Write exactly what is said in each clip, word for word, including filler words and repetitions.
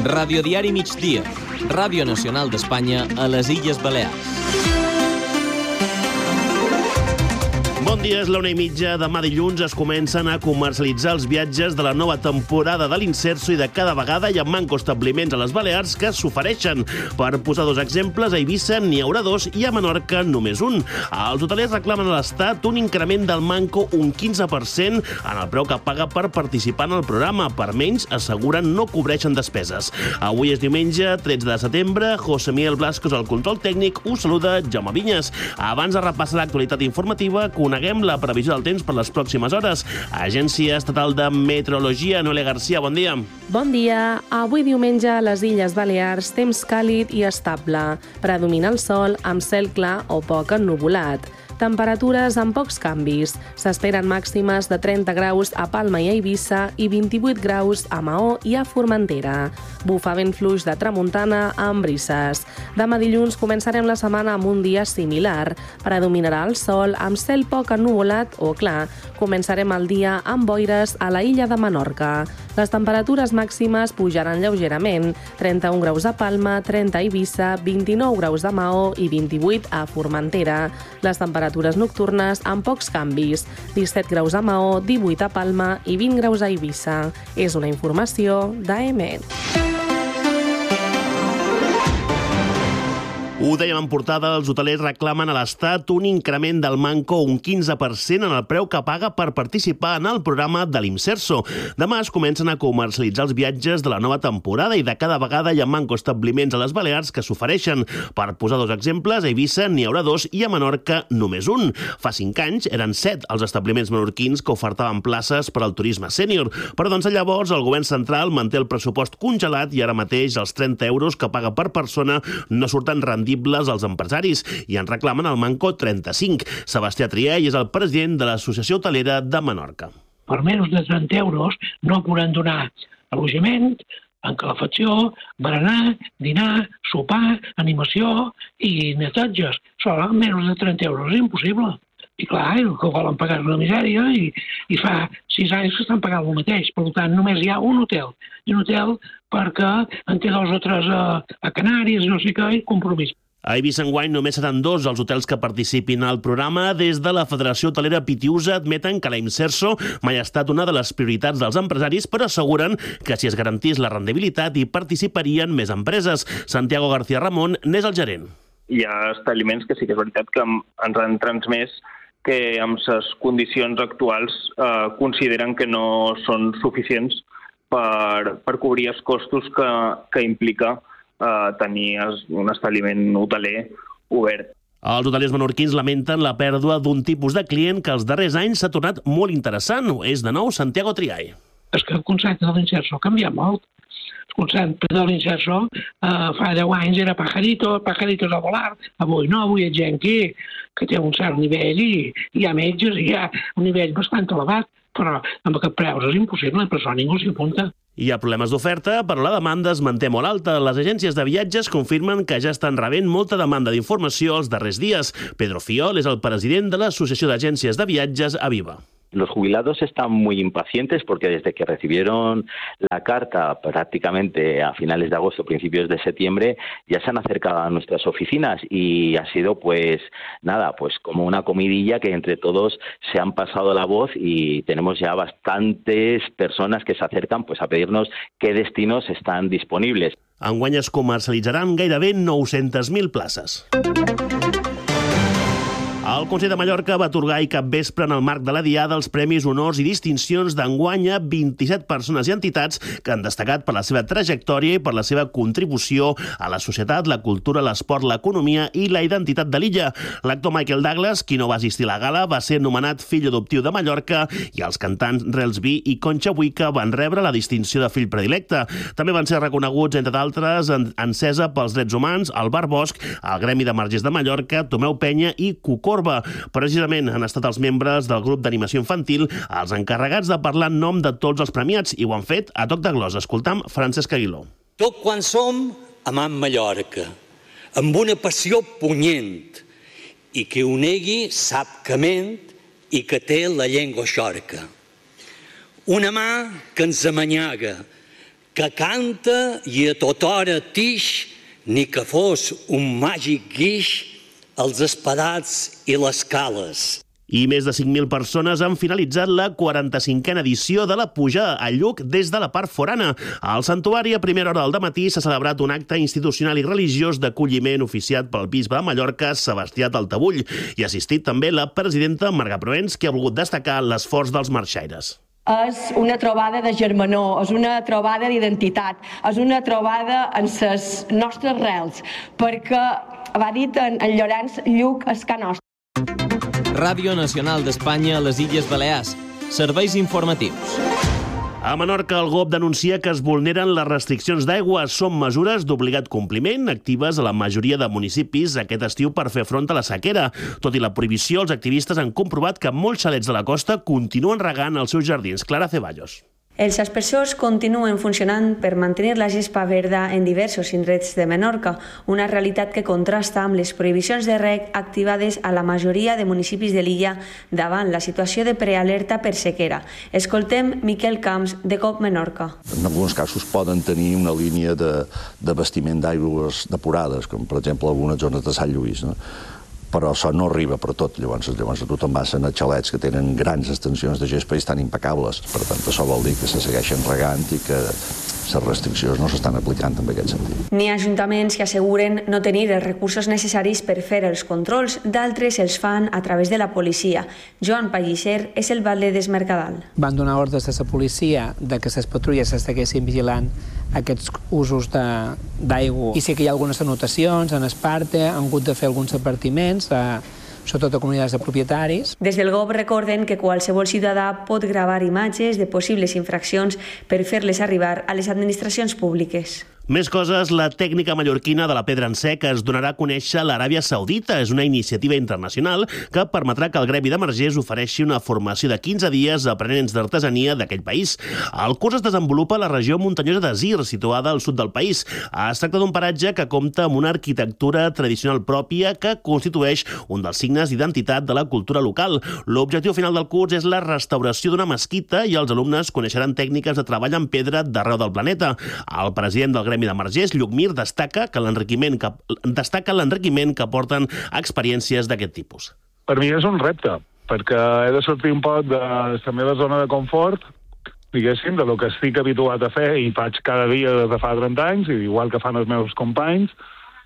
Radiodiari Migdia, Ràdio Nacional d'Espanya a les Illes Balears. Bon dia, és l'una i mitja. Demà dilluns es comencen a comercialitzar els viatges de la nova temporada de l'Inserso i de cada vegada hi ha manco establiments a les Balears que s'ofereixen. Per posar dos exemples, a Eivissa n'hi haurà dos i a Menorca només un. Els hotelers reclamen a l'Estat un increment del manco un quinze per cent en el preu que paga per participar en el programa. Per menys, asseguren, no cobreixen despeses. Avui és diumenge, tretze de setembre. José Miguel Blasco és el control tècnic. Us saluda Jaume Vinyes. Abans de repassar l'actualitat informativa, coneguem la previsió del temps per les pròximes hores. Agència Estatal de Meteorologia, Noelia Garcia, bon dia. Bon dia. Avui diumenge a les Illes Balears, temps càlid i estable. Predomina el sol amb cel clar o poc ennuvolat. Temperatures amb pocs canvis. S'esperen màximes de trenta graus a Palma i a Eivissa i vint-i-vuit graus a Maó i a Formentera. Bufa vent fluix de tramuntana amb brises. Demà dilluns començarem la setmana amb un dia similar. Predominarà el sol amb cel poc ennuvolat o clar. Començarem el dia amb boires a la illa de Menorca. Les temperatures màximes pujaran lleugerament. trenta-un graus a Palma, trenta a Eivissa, vint-i-nou graus a Maó i vint-i-vuit a Formentera. Les temperatures nocturnes amb pocs canvis. disset graus a Maó, divuit a Palma i vint graus a Eivissa. És una informació d'A E M E T. Ho dèiem en portada, els hotelers reclamen a l'Estat un increment del manco un quinze per cent en el preu que paga per participar en el programa de l'Inserso. Demà es comencen a comercialitzar els viatges de la nova temporada i de cada vegada hi ha manco establiments a les Balears que s'ofereixen. Per posar dos exemples, a Eivissa n'hi haurà dos i a Menorca només un. Fa cinc anys eren set els establiments menorquins que ofertaven places per al turisme sènior, però doncs llavors el govern central manté el pressupost congelat i ara mateix els trenta euros que paga per persona no surten rendibles als empresaris i en reclamen el manco trenta-cinc. Sebastià Triell és el president de l'Associació Hotelera de Menorca. Per menys de trenta euros no podran donar alojament, en calefacció, berenar, dinar, sopar, animació i netatges. Sola amb menys de trenta euros és impossible. I clar, el que volen pagar és una misèria i, i fa sis anys que estan pagant el mateix. Per tant, només hi ha un hotel. I un hotel perquè en té dos o tres a, a Canàries, no sé què, i compromís. A Eivissa enguany només seran dos els hotels que participin al programa. Des de la Federació Hotelera Pitiusa admeten que la Inserso mai ha estat una de les prioritats dels empresaris, però asseguren que si es garantís la rendibilitat hi participarien més empreses. Santiago García Ramón n'és el gerent. Hi ha establiments que sí que és veritat que ens han transmès que amb les condicions actuals eh, consideren que no són suficients per, per cobrir els costos que, que implica eh, tenir un establiment hoteler obert. Els hotelers menorquins lamenten la pèrdua d'un tipus de client que els darrers anys s'ha tornat molt interessant. És de nou Santiago Triay. És que el concepte de l'Inserso ha canviat molt. El concepte de l'Inserso eh, fa deu anys era pajarito, pajaritos a volar. Avui no, avui és gent que, que té un cert nivell i hi ha metges i hi ha un nivell bastant elevat, però amb aquest preu és impossible, per això ningú s'hi apunta. Hi ha problemes d'oferta, però la demanda es manté molt alta. Les agències de viatges confirmen que ja estan rebent molta demanda d'informació els darrers dies. Pedro Fiol és el president de l'Associació d'Agències de Viatges Aviva. Los jubilados están muy impacientes porque desde que recibieron la carta prácticamente a finales de agosto, principios de septiembre, ya se han acercado a nuestras oficinas y ha sido pues nada, pues como una comidilla que entre todos se han pasado la voz y tenemos ya bastantes personas que se acercan pues a pedirnos qué destinos están disponibles. Enguany es comercialitzaran gairebé nou-centes mil places. El Consell de Mallorca va atorgar i capvespre en el marc de la Diada els Premis, Honors i Distincions d'enguany a vint-i-set persones i entitats que han destacat per la seva trajectòria i per la seva contribució a la societat, la cultura, l'esport, l'economia i la identitat de l'illa. L'actor Michael Douglas, qui no va assistir a la gala, va ser nomenat fill adoptiu de Mallorca i els cantants Relsby i Concha Buica van rebre la distinció de fill predilecte. També van ser reconeguts, entre d'altres, Encesa pels Drets Humans, el Bar Bosch, el Gremi de Margers de Mallorca, Tomeu Penya i Cucor. Precisament han estat els membres del grup d'animació infantil els encarregats de parlar en nom de tots els premiats i ho han fet a toc de glos. Escoltam Francesc Aguiló. Tot quan som amant Mallorca, amb una passió punyent i que ho negui sap que ment i que té la llengua xorca. Una mà que ens amanyaga, que canta i a tota hora tix, ni que fos un màgic guix, els espadats i les cales. I més de cinc mil persones han finalitzat la quaranta-cinquena edició de la Pujada a Lluc des de la part forana. Al santuari, a primera hora del dematí, s'ha celebrat un acte institucional i religiós d'acolliment oficiat pel bisbe de Mallorca, Sebastià Taltabull, i ha assistit també la presidenta Marga Proens, que ha volgut destacar l'esforç dels marxaires. És una trobada de germanor, és una trobada d'identitat, és una trobada en les nostres rels, perquè, va dit en Llorenç, Lluc és ca nostra. Ràdio Nacional d'Espanya a les Illes Balears. Serveis informatius. A Menorca, el G O P denuncia que es vulneren les restriccions d'aigua. Són mesures d'obligat compliment, actives a la majoria de municipis aquest estiu per fer front a la sequera. Tot i la prohibició, els activistes han comprovat que molts xalets de la costa continuen regant els seus jardins. Clara Ceballos. Els aspersors continuen funcionant per mantenir la gespa verda en diversos indrets de Menorca, una realitat que contrasta amb les prohibicions de reg activades a la majoria de municipis de l'illa davant la situació de prealerta per sequera. Escoltem Miquel Camps, de C O P Menorca. En alguns casos poden tenir una línia de, de bastiment d'aigües depurades, com per exemple algunes zones de Sant Lluís, no? Però això no arriba per tot. Llavors, llavors tu te'n vas a xalets que tenen grans extensions de gespa i estan impecables. Per tant, això vol dir que se segueixen regant i que les restriccions no s'estan aplicant en aquest sentit. N'hi ha ajuntaments que asseguren no tenir els recursos necessaris per fer els controls, d'altres els fan a través de la policia. Joan Pallisser és el batlle d'Esmercadal. Van donar ordres a la policia de que les patrulles estiguessin vigilant aquests usos d'aigua. I sí que hi ha algunes anotacions en Esparte, han hagut de fer alguns advertiments, a, sobretot a comunitats de propietaris. Des del G O P recorden que qualsevol ciutadà pot gravar imatges de possibles infraccions per fer-les arribar a les administracions públiques. Més coses, la tècnica mallorquina de la pedra en sec es donarà a conèixer a l'Aràbia Saudita. És una iniciativa internacional que permetrà que el gremi de margers ofereixi una formació de quinze dies a aprenents d'artesania d'aquell país. El curs es desenvolupa a la regió muntanyosa de Zir, situada al sud del país. Es tracta d'un paratge que compta amb una arquitectura tradicional pròpia que constitueix un dels signes d'identitat de la cultura local. L'objectiu final del curs és la restauració d'una mesquita i els alumnes coneixeran tècniques de treball en pedra d'arreu del planeta. El president del Gremi de Margers, Lluc Mir, destaca que l'enriquiment que, destaca l'enriquiment que porten experiències d'aquest tipus. Per mi és un repte, perquè he de sortir un poc de la meva zona de confort, diguéssim, de lo que estic habituat a fer i faig cada dia des de fa trenta anys, igual que fan els meus companys,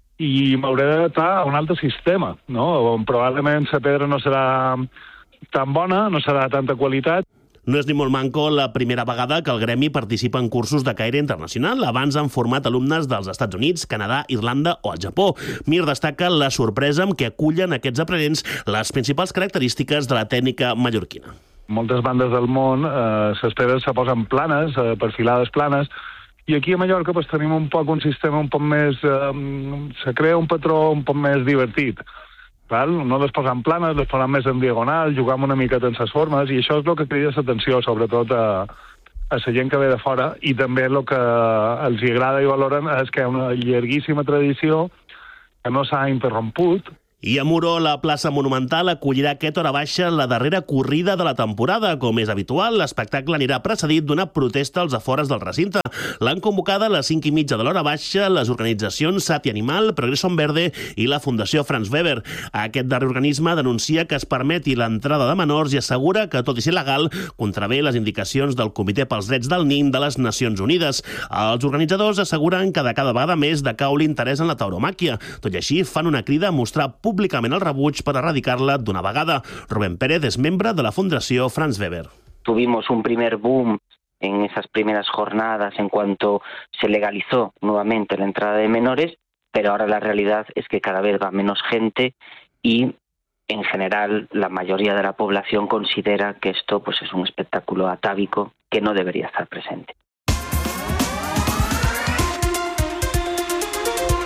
i m'hauré d'adaptar a un altre sistema, no? On probablement la pedra no serà tan bona, no serà de tanta qualitat. No és ni molt manco la primera vegada que el gremi participa en cursos de caire internacional. Abans han format alumnes dels Estats Units, Canadà, Irlanda o el Japó. Mir destaca la sorpresa amb què acullen aquests aprenents les principals característiques de la tècnica mallorquina. Moltes bandes del món, eh, les pedres se posen planes, eh, perfilades planes, i aquí a Mallorca pues, tenim un poc un sistema un poc més... Eh, se crea un patró un poc més divertit. Val? No les posem planes, les posem més en diagonal, juguem una miqueta en les formes, i això és el que crida l'atenció, sobretot a, a la gent que ve de fora, i també el que els agrada i valoren és que hi ha una llarguíssima tradició que no s'ha interromput. I a Muro, la plaça Monumental acollirà aquest hora baixa la darrera corrida de la temporada. Com és habitual, l'espectacle anirà precedit d'una protesta als afores del recinte. L'han convocada a les cinc i mitja de l'hora baixa les organitzacions Sati Animal, Progreso en Verde i la Fundació Franz Weber. Aquest darrer organisme denuncia que es permeti l'entrada de menors i assegura que, tot i ser legal, contravé les indicacions del Comitè pels Drets del Nin de les Nacions Unides. Els organitzadors asseguren que de cada vegada més decau l'interès en la tauromàquia. Tot i així, fan una crida a mostrar públicament el rebuig per erradicar-la d'una vegada. Rubén Pérez és membre de la Fundació Franz Weber. Tuvimos un primer boom en esas primeras jornadas en cuanto se legalizó nuevamente la entrada de menores, pero ahora la realidad es que cada vez va menos gente y en general la mayoría de la población considera que esto pues, es un espectáculo atávico que no debería estar presente.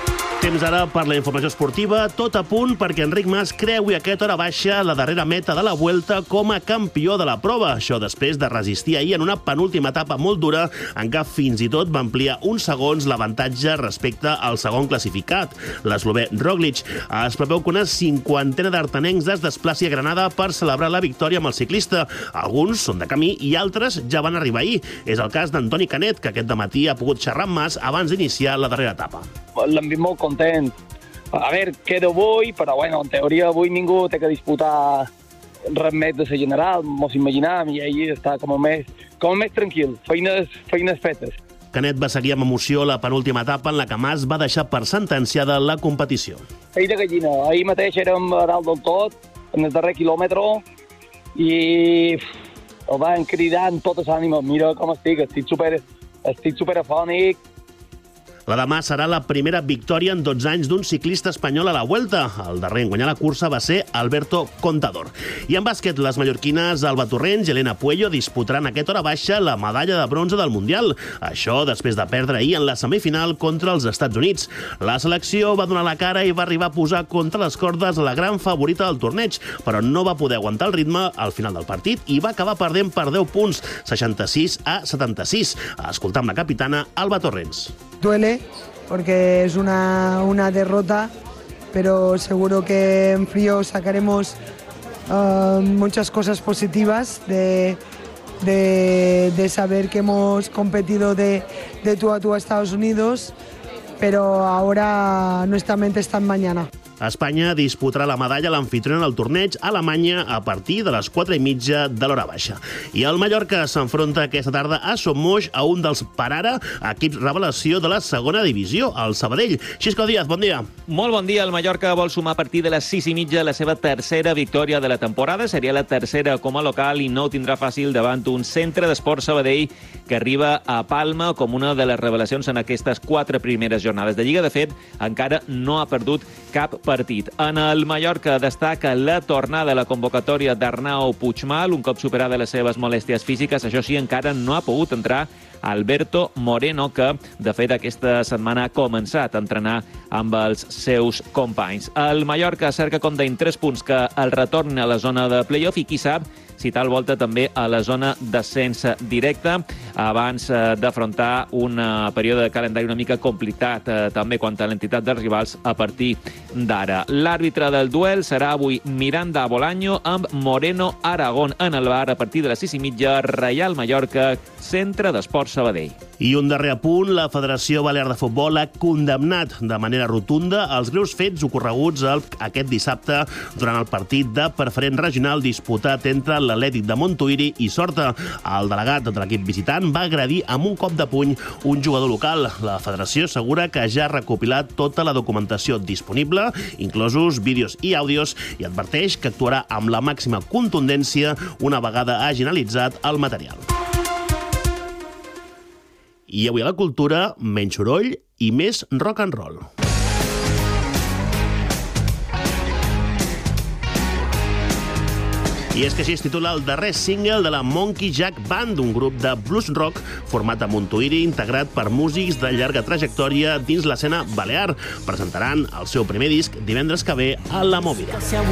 Temps ara per la informació esportiva, tot a punt perquè Enric Mas creui aquest hora baixa la darrera meta de la Vuelta com a campió de la prova. Això després de resistir ahir en una penúltima etapa molt dura en què fins i tot va ampliar uns segons l'avantatge respecte al segon classificat, l'eslovè Roglic. Es preveu que una cinquantena d'artanencs es desplaci a Granada per celebrar la victòria amb el ciclista. Alguns són de camí i altres ja van arribar ahir. És el cas d'Antoni Canet, que aquest dematí ha pogut xerrar amb Mas abans d'iniciar la darrera etapa. L'hem vist molt content. A veure, queda avui, però bueno, en teoria avui ningú té que disputar res més de la general, mos imaginàvem, i ell està com més, com més tranquil, feines, feines fetes. Canet va seguir amb emoció la penúltima etapa en la que Mas va deixar per sentenciada la competició. Ahir de gallina, ahir mateix érem a dalt del tot, en el darrer quilòmetre, i el van cridar amb totes ànimes. Mira com estic, estic super, estic super afònic. La de Mas serà la primera victòria en dotze anys d'un ciclista espanyol a la Vuelta. El darrer en guanyar la cursa va ser Alberto Contador. I en bàsquet, les mallorquines Alba Torrents i Elena Puello disputaran a aquesta hora baixa la medalla de bronze del Mundial. Això després de perdre ahir en la semifinal contra els Estats Units. La selecció va donar la cara i va arribar a posar contra les cordes la gran favorita del torneig, però no va poder aguantar el ritme al final del partit i va acabar perdent per deu punts, seixanta-sis a setanta-sis. Escoltam la capitana Alba Torrents. Duele porque es una, una derrota, pero seguro que en frío sacaremos uh, muchas cosas positivas de, de, de saber que hemos competido de, de tú a tú a Estados Unidos, pero ahora nuestra mente está en mañana. Espanya disputarà la medalla a l'anfitriona del torneig, Alemanya, a partir de les quatre i mitja de l'hora baixa. I el Mallorca s'enfronta aquesta tarda a Sommoix, a un dels, per ara, equips revelació de la segona divisió, el Sabadell. Xisco Díaz, bon dia. Molt bon dia. El Mallorca vol sumar a partir de les sis i mitja la seva tercera victòria de la temporada. Seria la tercera com a local i no ho tindrà fàcil davant un centre d'esport Sabadell que arriba a Palma com una de les revelacions en aquestes quatre primeres jornades de Lliga. De fet, encara no ha perdut cap partit. En el Mallorca destaca la tornada a la convocatòria d'Arnau Puigmal, un cop superada les seves molèsties físiques. Això sí, encara no ha pogut entrar Alberto Moreno, que, de fet, aquesta setmana ha començat a entrenar amb els seus companys. El Mallorca cerca, com deim, tres punts que el retornen a la zona de play-off i, qui sap, si tal volta també a la zona d'ascens directe abans d'afrontar un període de calendari una mica complicat també quant a l'entitat dels rivals a partir d'ara. L'àrbitre del duel serà avui Miranda Bolaño amb Moreno Aragón en el bar a partir de les sis i mitja, Reial Mallorca, Centre d'Esports Sabadell. I un darrer apunt, la Federació Balear de Futbol ha condemnat de manera rotunda els greus fets ocorreguts aquest dissabte durant el partit de preferent regional disputat entre l'Atlètic de Montuïri i Sorta. El delegat de l'equip visitant va agredir amb un cop de puny un jugador local. La federació assegura que ja ha recopilat tota la documentació disponible, inclosos vídeos i àudios, i adverteix que actuarà amb la màxima contundència una vegada hagi analitzat el material. I avui a la cultura, menys soroll i més rock and roll. I és que així es titula el darrer single de la Monkey Jack Band, un grup de blues rock format a Montuïri, integrat per músics de llarga trajectòria dins l'escena balear. Presentaran el seu primer disc divendres que ve a La Movida.